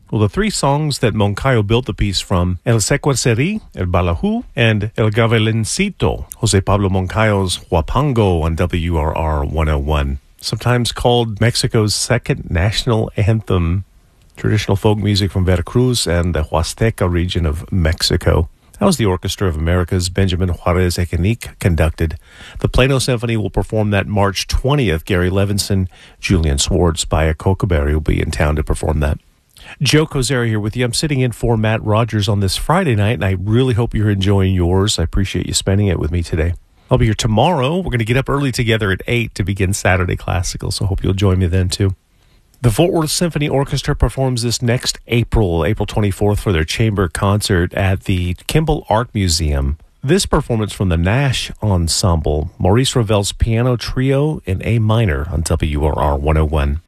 Well, the three songs that Moncayo built the piece from, El Secuacerí, El Balaju, and El Gavelencito, Jose Pablo Moncayo's Huapango on WRR 101. Sometimes called Mexico's second national anthem, traditional folk music from Veracruz and the Huasteca region of Mexico. That was the Orchestra of America's Benjamin Juarez Echenique conducted. The Plano Symphony will perform that March 20th. Gary Levinson, Julian Swartz, Baya Cocaberry will be in town to perform that. Joe Kozera here with you. I'm sitting in for Matt Rogers on this Friday night, and I really hope you're enjoying yours. I appreciate you spending it with me today. I'll be here tomorrow. We're going to get up early together at 8 to begin Saturday Classical, so hope you'll join me then too. The Fort Worth Symphony Orchestra performs this next April 24th, for their chamber concert at the Kimball Art Museum. This performance from the Nash Ensemble, Maurice Ravel's Piano Trio in A minor on WRR 101.